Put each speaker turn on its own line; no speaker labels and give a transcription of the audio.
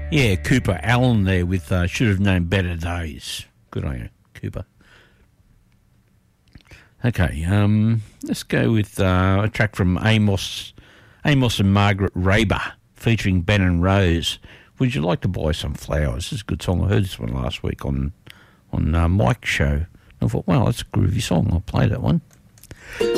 Yeah, Cooper Allen there with Should Have Known Better Days. Good on you, Cooper. Okay, let's go with a track from Amos and Margaret Raber featuring Ben and Rose. Would you like to buy some flowers? This is a good song. I heard this one last week on Mike's show. I thought, well, that's a groovy song. I'll play that one.